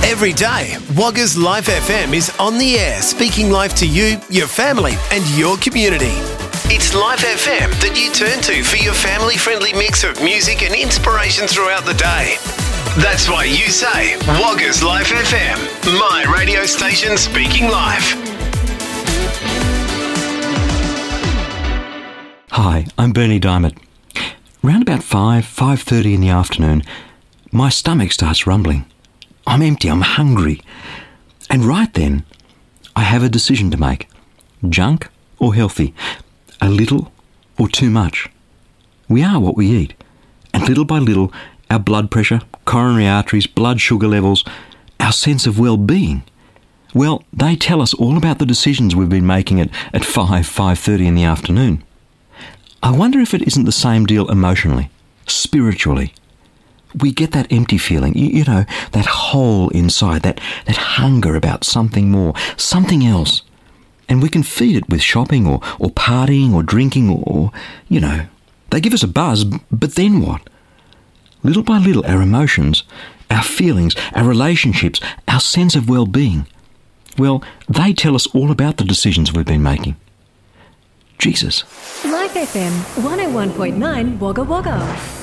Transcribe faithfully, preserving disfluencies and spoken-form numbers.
Every day, Wagga's Life F M is on the air, speaking life to you, your family and your community. It's Life F M that you turn to for your family-friendly mix of music and inspiration throughout the day. That's why you say, Wagga's Life F M, my radio station speaking life. Hi, I'm Bernie Diamond. Round about five, five thirty in the afternoon, my stomach starts rumbling. I'm empty, I'm hungry. And right then, I have a decision to make. Junk or healthy? A little or too much? We are what we eat. And little by little, our blood pressure, coronary arteries, blood sugar levels, our sense of well-being, well, they tell us all about the decisions we've been making at, at five, five thirty in the afternoon. I wonder if it isn't the same deal emotionally, spiritually. We get that empty feeling, you, you know, that hole inside, that, that hunger about something more, something else. And we can feed it with shopping or, or partying or drinking or, or, you know, they give us a buzz, but then what? Little by little, our emotions, our feelings, our relationships, our sense of well-being, well, they tell us all about the decisions we've been making. Jesus. Life F M one oh one point nine Wagga Wagga.